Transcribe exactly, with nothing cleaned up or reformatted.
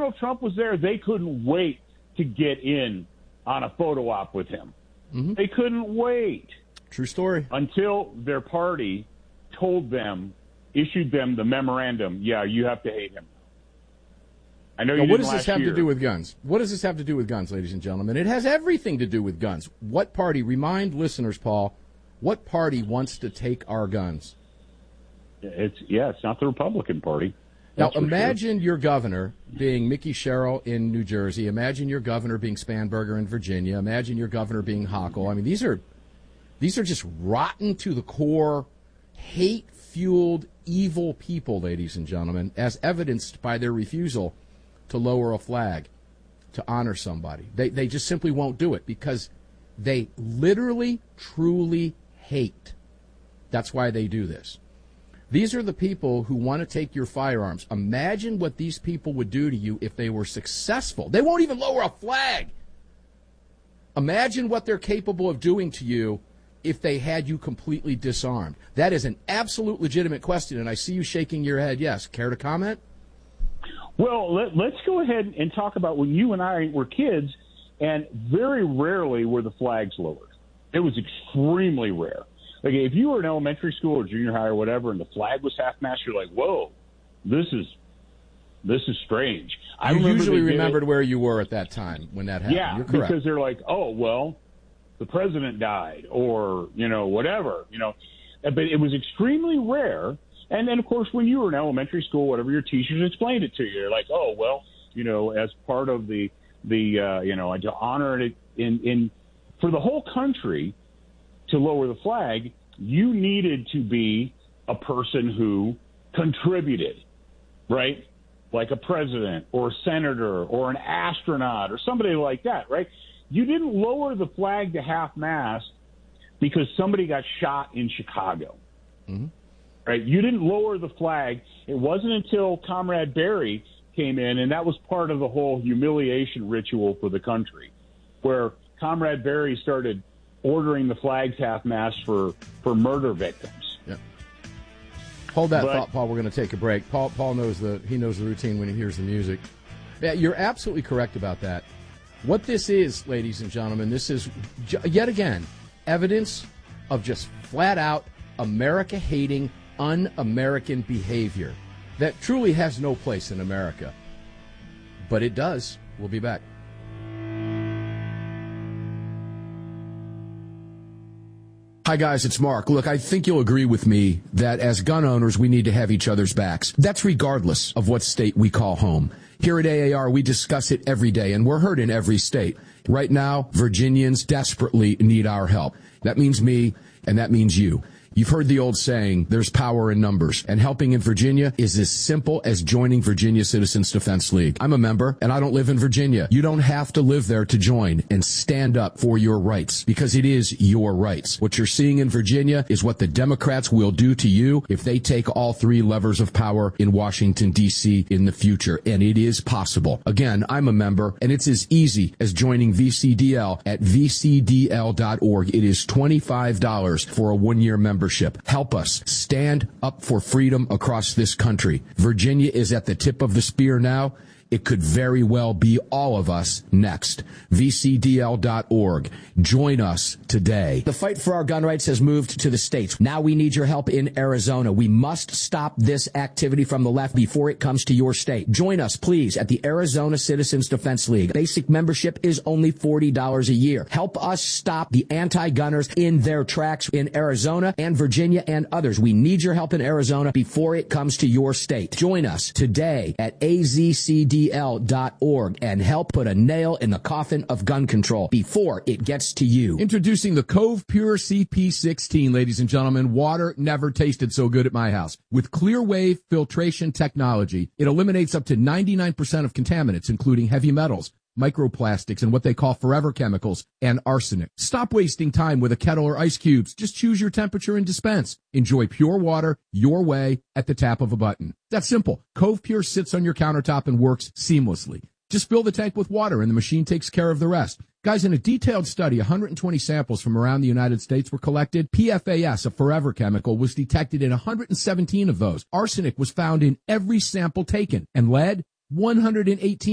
Donald Trump was there, they couldn't wait to get in on a photo op with him. Mm-hmm. They couldn't wait. True story. Until their party told them, issued them the memorandum, yeah, you have to hate him. I know you now, didn't what does this have year. to do with guns? What does this have to do with guns, ladies and gentlemen? It has everything to do with guns. What party, remind listeners, Paul, what party wants to take our guns? It's Yeah, it's not the Republican Party. Now, That's imagine sure. your governor being Mickey Sherrill in New Jersey. Imagine your governor being Spanberger in Virginia. Imagine your governor being Hochul. I mean, these are these are just rotten to the core, hate-fueled, evil people, ladies and gentlemen, as evidenced by their refusal to lower a flag, to honor somebody. They they just simply won't do it because they literally, truly hate. That's why they do this. These are the people who want to take your firearms. Imagine what these people would do to you if they were successful. They won't even lower a flag. Imagine what they're capable of doing to you if they had you completely disarmed. That is an absolute legitimate question, and I see you shaking your head yes. Care to comment? Well, let, let's go ahead and talk about when you and I were kids, and very rarely were the flags lowered. It was extremely rare. Like if you were in elementary school or junior high or whatever, and the flag was half-mast, you're like, "Whoa, this is this is strange." I you remember usually did, remembered where you were at that time when that happened. Yeah, You're correct. because they're like, "Oh, well, the president died," or you know, whatever, you know. But it was extremely rare. And then, of course, when you were in elementary school, whatever, your teachers explained it to you. You're like, "Oh, well, you know, as part of the the uh, you know, to honor it in in for the whole country." To lower the flag, you needed to be a person who contributed, right? Like a president or a senator or an astronaut or somebody like that, right? You didn't lower the flag to half-mast because somebody got shot in Chicago, mm-hmm. right? You didn't lower the flag. It wasn't until Comrade Barry came in, and that was part of the whole humiliation ritual for the country, where Comrade Barry started ordering the flags half-mast for, for murder victims. Yep. Hold that but, thought, Paul. We're going to take a break. Paul Paul knows the he knows the routine when he hears the music. Yeah, you're absolutely correct about that. What this is, ladies and gentlemen, this is yet again evidence of just flat-out America-hating, un-American behavior that truly has no place in America. But it does. We'll be back. Hi, guys, it's Mark. Look, I think you'll agree with me that as gun owners, we need to have each other's backs. That's regardless of what state we call home. Here at A A R, we discuss it every day, and we're heard in every state. Right now, Virginians desperately need our help. That means me, and that means you. You've heard the old saying, there's power in numbers, and helping in Virginia is as simple as joining Virginia Citizens Defense League. I'm a member, and I don't live in Virginia. You don't have to live there to join and stand up for your rights, because it is your rights. What you're seeing in Virginia is what the Democrats will do to you if they take all three levers of power in Washington, D C in the future, and it is possible. Again, I'm a member, and it's as easy as joining V C D L at v c d l dot org. It is twenty-five dollars for a one-year membership. Help us stand up for freedom across this country. Virginia is at the tip of the spear now. It could very well be all of us next. v c d l dot org. Join us today. The fight for our gun rights has moved to the states. Now we need your help in Arizona. We must stop this activity from the left before it comes to your state. Join us, please, at the Arizona Citizens Defense League. Basic membership is only forty dollars a year. Help us stop the anti-gunners in their tracks in Arizona and Virginia and others. We need your help in Arizona before it comes to your state. Join us today at a z c d l dot org and help put a nail in the coffin of gun control before it gets to you. Introducing the Cove Pure C P sixteen, ladies and gentlemen. Water never tasted so good at my house. With clear wave filtration technology, it eliminates up to ninety-nine percent of contaminants, including heavy metals, microplastics, and what they call forever chemicals, and arsenic. Stop wasting time with a kettle or ice cubes. Just choose your temperature and dispense. Enjoy pure water your way at the tap of a button. That's simple. Cove Pure sits on your countertop and works seamlessly. Just fill the tank with water and the machine takes care of the rest. Guys, in a detailed study, one hundred twenty samples from around the United States were collected. P F A S, a forever chemical, was detected in one hundred seventeen of those. Arsenic was found in every sample taken, and lead, one hundred eighteen.